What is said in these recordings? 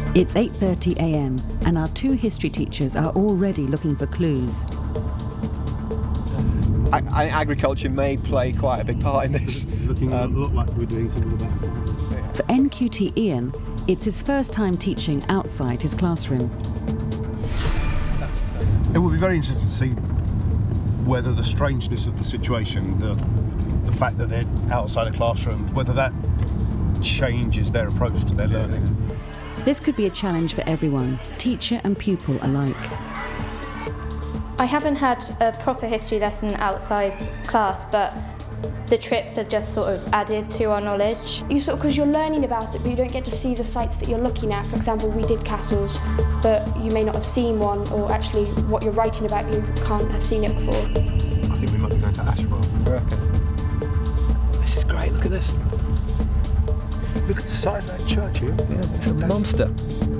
It's 8:30 a.m. and our two history teachers are already looking for clues. Agriculture may play quite a big part in this. It's looking a lot like we're doing something about farming. For NQT Ian, it's his first time teaching outside his classroom. It will be very interesting to see whether the strangeness of the situation, the fact that they're outside a classroom, whether that changes their approach to their learning. This could be a challenge for everyone, teacher and pupil alike. I haven't had a proper history lesson outside class, but the trips have just sort of added to our knowledge. Because you're learning about it, but you don't get to see the sites that you're looking at. For example, we did castles, but you may not have seen one, or actually what you're writing about, you can't have seen it before. I think we might be going to Ashwell. I reckon. This is great, look at this. Look at the size of that church here. Yeah, it's a monster.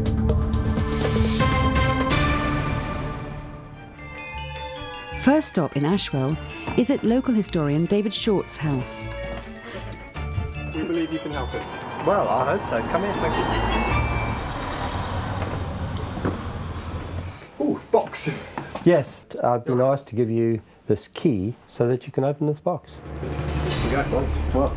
First stop in Ashwell is at local historian David Short's house. Do you believe you can help us? Well, I hope so. Come in. Thank you. Ooh, box. Yes, I've been asked to give you this key so that you can open this box. Yeah, thanks. Well,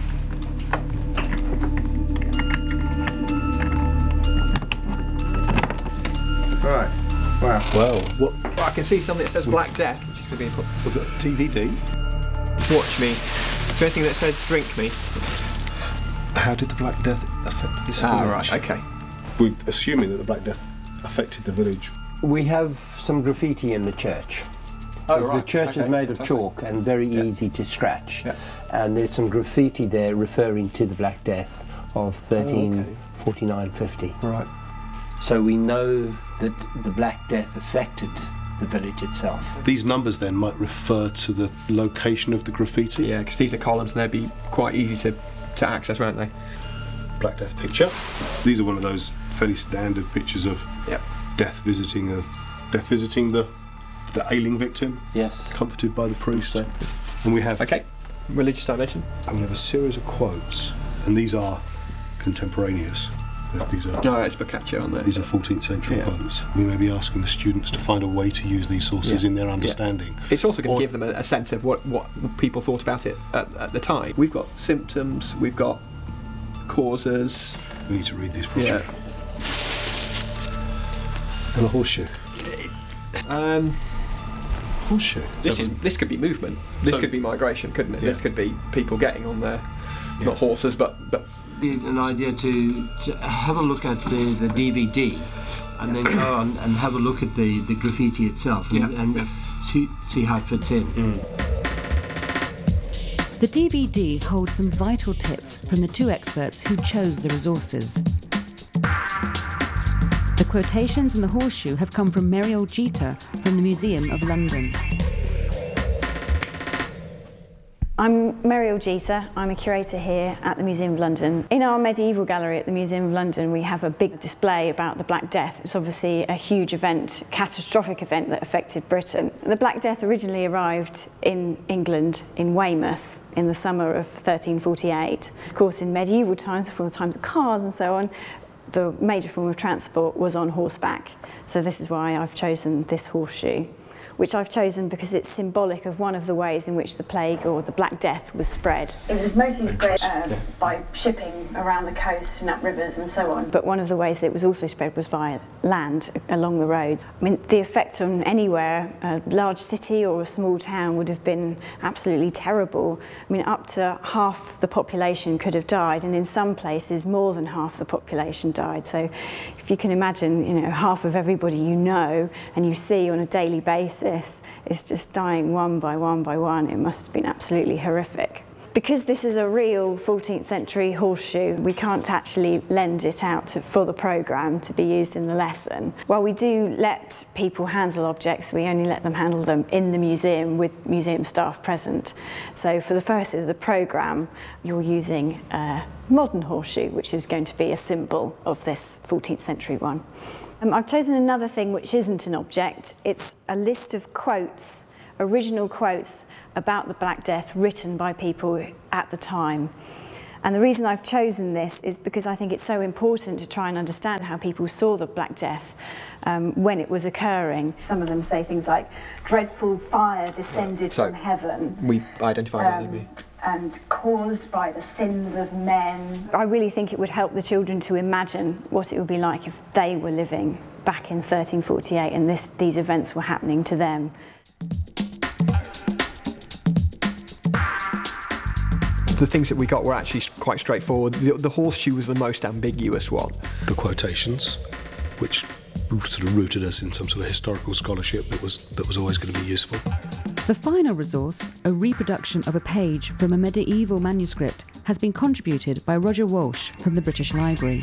Right. Wow. Well, what? Well, I can see something that says Black Death, which is going to be important. We've got TVD. Watch me. Is there anything that says drink me? How did the Black Death affect this village? Right, okay. We're assuming that the Black Death affected the village. we have some graffiti in the church. Oh, right. The church is made of chalk and very easy to scratch. And there's some graffiti there referring to the Black Death of 1349-50. Right. So we know that the Black Death affected the village itself. These numbers then might refer to the location of the graffiti? Yeah, because these are columns and they'd be quite easy to access, won't they? Black Death picture. These are one of those fairly standard pictures of death visiting the ailing victim. Yes. Comforted by the priest. And we have religious donation. And we have a series of quotes, and these are contemporaneous. These are it's Boccaccio on there. These are 14th century quotes. We may be asking the students to find a way to use these sources in their understanding. It's also going to give them a sense of what people thought about it at the time. We've got symptoms, we've got causes. We need to read these properly. Yeah. And a horseshoe. Horseshoe. This could be movement. This could be migration, couldn't it? This could be people getting on their not horses, but an idea to have a look at the DVD and then go on and have a look at the graffiti itself and see how it fits in. The DVD holds some vital tips from the two experts who chose the resources. The quotations in the horseshoe have come from Muriel Jeter from the Museum of London. I'm Muriel Jeter, I'm a curator here at the Museum of London. In our medieval gallery at the Museum of London we have a big display about the Black Death. It's obviously a huge event, catastrophic event that affected Britain. The Black Death originally arrived in England, in Weymouth, in the summer of 1348. Of course in medieval times, before the time of cars and so on, the major form of transport was on horseback. So this is why I've chosen this horseshoe, which I've chosen because it's symbolic of one of the ways in which the plague or the Black Death was spread. It was mostly spread by shipping around the coast and up rivers and so on. But one of the ways that it was also spread was via land along the roads. I mean, the effect on anywhere, a large city or a small town, would have been absolutely terrible. I mean, up to half the population could have died, and in some places more than half the population died. So if you can imagine, you know, half of everybody you know and you see on a daily basis is just dying one by one by one. It must have been absolutely horrific. Because this is a real 14th century horseshoe, we can't actually lend it out for the programme to be used in the lesson. While we do let people handle objects, we only let them handle them in the museum with museum staff present. So for the first of the programme, you're using a modern horseshoe, which is going to be a symbol of this 14th century one. I've chosen another thing which isn't an object. It's a list of quotes, original quotes about the Black Death written by people at the time. And the reason I've chosen this is because I think it's so important to try and understand how people saw the Black Death when it was occurring. Some of them say things like, dreadful fire descended from heaven. We identify that, didn't we? And caused by the sins of men. I really think it would help the children to imagine what it would be like if they were living back in 1348 and these events were happening to them. The things that we got were actually quite straightforward. The horseshoe was the most ambiguous one. The quotations, which sort of rooted us in some sort of historical scholarship that was always going to be useful. The final resource, a reproduction of a page from a medieval manuscript, has been contributed by Roger Walsh from the British Library.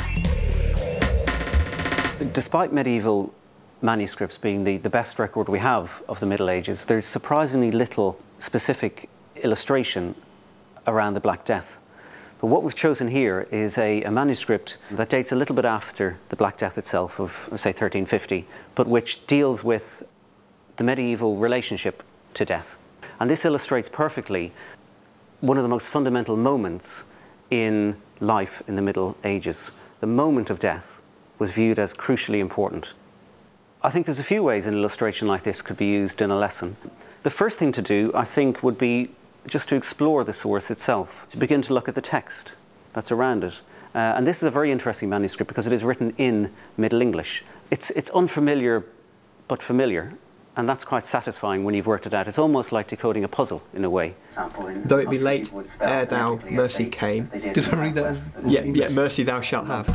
Despite medieval manuscripts being the best record we have of the Middle Ages, there's surprisingly little specific illustration around the Black Death. But what we've chosen here is a manuscript that dates a little bit after the Black Death itself of, say, 1350, but which deals with the medieval relationship to death. And this illustrates perfectly one of the most fundamental moments in life in the Middle Ages. The moment of death was viewed as crucially important. I think there's a few ways an illustration like this could be used in a lesson. The first thing to do, I think, would be just to explore the source itself, to begin to look at the text that's around it. And this is a very interesting manuscript because it is written in Middle English. It's unfamiliar but familiar, and that's quite satisfying when you've worked it out. It's almost like decoding a puzzle in a way. Though it be late, ere thou mercy came. Did I read that as yet mercy thou shalt have.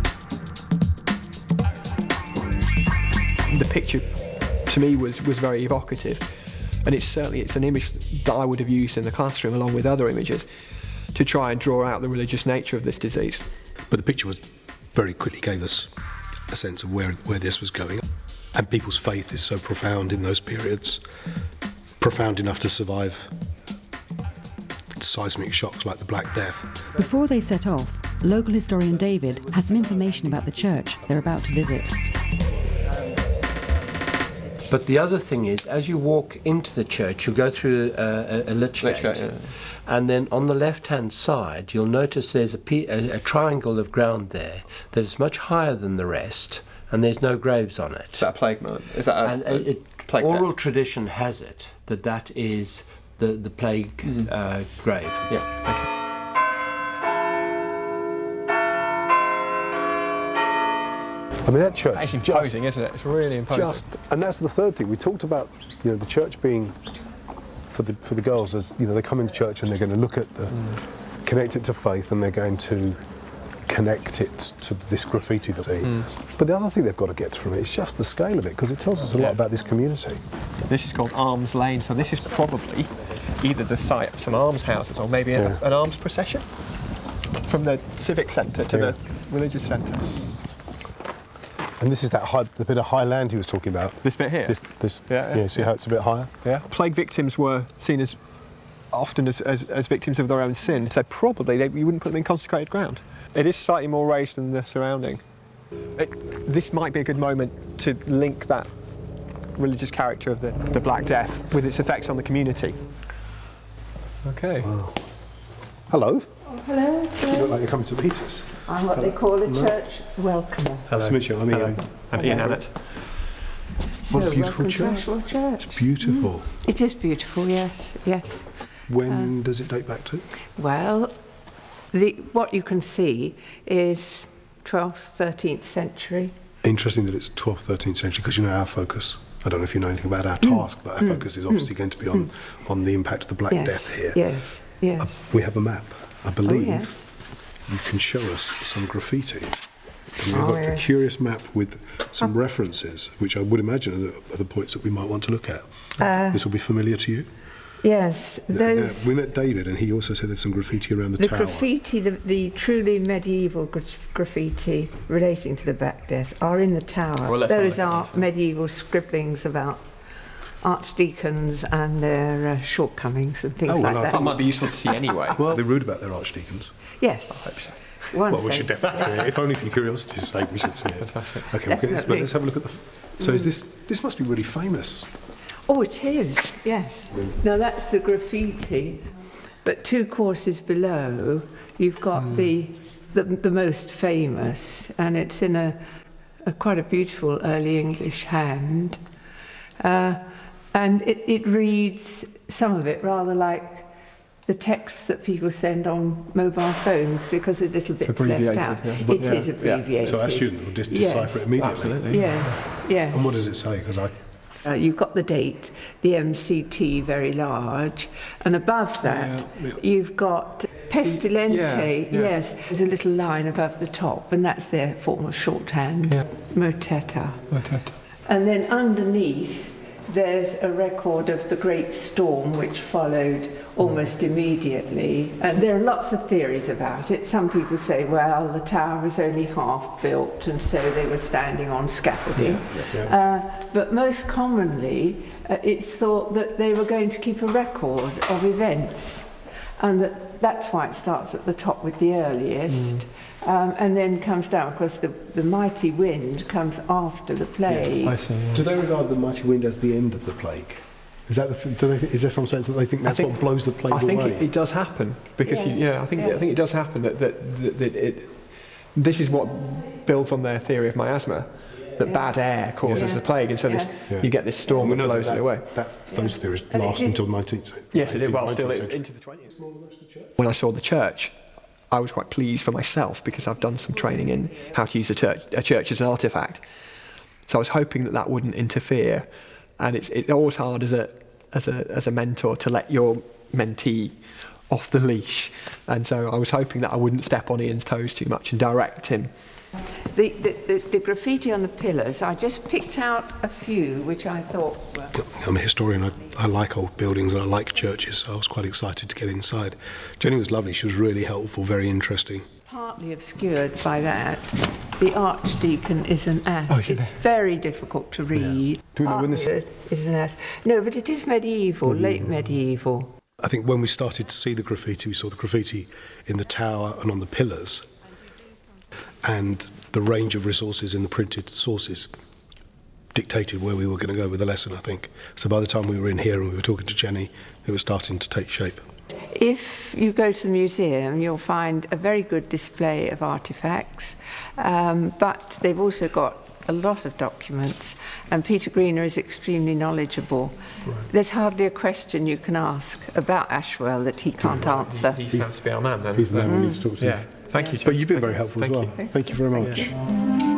The picture, to me, was very evocative. And it's an image that I would have used in the classroom along with other images to try and draw out the religious nature of this disease. But the picture very quickly gave us a sense of where this was going. And people's faith is so profound in those periods, profound enough to survive seismic shocks like the Black Death. Before they set off, local historian David has some information about the church they're about to visit. But the other thing is, as you walk into the church, you'll go through a lich gate, yeah. And then on the left-hand side, you'll notice there's a triangle of ground there that is much higher than the rest, and there's no graves on it. Is that a plague mound? Is that a plague oral tradition has it that is the plague grave. Yeah. Okay. I mean, that church... It's imposing, isn't it? It's really imposing. And that's the third thing. We talked about, the church being, for the girls, as, they come into church and they're going to look at connect it to faith, and they're going to connect it to this graffiti they see. But the other thing they've got to get from it is just the scale of it, because it tells us a lot about this community. This is called Alms Lane, so this is probably either the site of some almshouses or maybe an alms procession from the civic centre to the religious centre. And this is the bit of high land he was talking about. This bit here? See how it's a bit higher? Yeah. Plague victims were seen as often as victims of their own sin, so probably you wouldn't put them in consecrated ground. It is slightly more raised than the surrounding. This might be a good moment to link that religious character of the Black Death with its effects on the community. Okay. Wow. Hello. Oh, hello. You look like you're coming to meet us. I'm what they call a church welcomer. Nice to meet you. I'm Ian. I'm Ian Hannett. What a beautiful church. Church. It's beautiful. It is beautiful, yes, yes. When does it date back to? Well, what you can see is 12th, 13th century. Interesting that it's 12th, 13th century, because our focus, I don't know if you know anything about our task, but our focus is obviously going to be on the impact of the Black Death here. Yes, yes. We have a map. I believe you can show us some graffiti. And we've got a curious map with some references, which I would imagine are the points that we might want to look at. This will be familiar to you? Yes. We met David, and he also said there's some graffiti around the tower. The graffiti, the truly medieval graffiti relating to the Black Death are in the tower. Well, those are medieval scribblings about archdeacons and their shortcomings and things like that. That might be useful to see anyway. Well, they're rude about their archdeacons. Yes. I hope so. Well, we should definitely see it. If only for curiosity's sake, we should see it. Okay, let's have a look at the... So is this must be really famous. Oh, it is, yes. Now that's the graffiti But 2 courses below, you've got the most famous, and it's in a quite a beautiful early English hand. And it reads, some of it rather like the texts that people send on mobile phones, because a little bit's left out. Yeah. It is abbreviated. So our student will decipher it immediately. Absolutely. Yes, yes. And what does it say? Because you've got the date, the MCT very large, and above that you've got pestilente. Yes, there's a little line above the top, and that's their form of shorthand. Motetta. And then underneath there's a record of the great storm which followed almost immediately, and there are lots of theories about it. Some people say, well, the tower was only half built and so they were standing on scaffolding. But most commonly it's thought that they were going to keep a record of events, and that's why it starts at the top with the earliest. And then comes down, because the mighty wind comes after the plague. Yes, I see, yeah. Do they regard the mighty wind as the end of the plague? Is that is there some sense that they think that's what blows the plague away? I think it does happen, because I think it does happen that this is what builds on their theory of miasma, that bad air causes the plague, and so you get this storm that blows it away. Those theories last until 19th. Yes, it did. Well, still into the 20th. When I saw the church, I was quite pleased for myself, because I've done some training in how to use a church as an artefact. So I was hoping that wouldn't interfere, and it's always hard as a mentor to let your mentee off the leash, and so I was hoping that I wouldn't step on Ian's toes too much and direct him. The graffiti on the pillars, I just picked out a few which I thought were... I'm a historian, I like old buildings and I like churches, so I was quite excited to get inside. Jenny was lovely, she was really helpful, very interesting. Partly obscured by that, the archdeacon is an ass. It's very difficult to read. Yeah. Do we know when this is an ass? No, but it is medieval, late medieval. I think when we started to see the graffiti, we saw the graffiti in the tower and on the pillars, and the range of resources in the printed sources dictated where we were going to go with the lesson, I think. So by the time we were in here and we were talking to Jenny, it was starting to take shape. If you go to the museum, you'll find a very good display of artefacts, but they've also got a lot of documents, and Peter Greener is extremely knowledgeable. Right. There's hardly a question you can ask about Ashwell that he can't answer. He sounds to be our man, then. He's the man we need to talk to. Yeah. Thank you. But you've been very helpful as well. Thank you very much. Yeah.